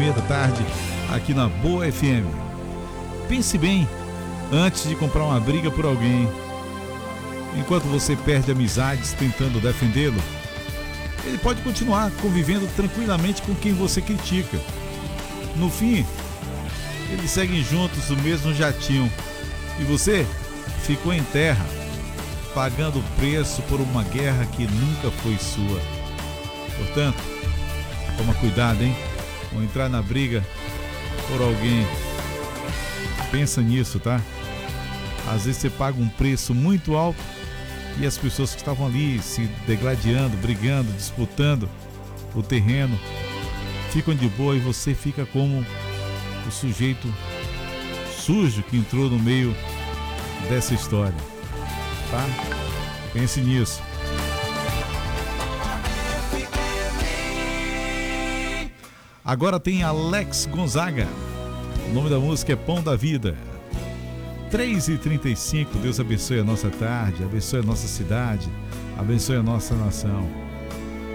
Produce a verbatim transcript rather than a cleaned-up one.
meia da tarde, aqui na Boa F M. Pense bem antes de comprar uma briga por alguém. Enquanto você perde amizades tentando defendê-lo, ele pode continuar convivendo tranquilamente com quem você critica. No fim, eles seguem juntos no mesmo jatinho e você ficou em terra, pagando o preço por uma guerra que nunca foi sua. Portanto, toma cuidado, hein? Ao entrar na briga por alguém, pensa nisso, tá? Às vezes você paga um preço muito alto e as pessoas que estavam ali se degladiando, brigando, disputando o terreno, ficam de boa e você fica como o sujeito sujo que entrou no meio dessa história, tá? Pense nisso. Agora tem Alex Gonzaga. O nome da música é Pão da Vida. três e trinta e cinco, Deus abençoe a nossa tarde, abençoe a nossa cidade, abençoe a nossa nação.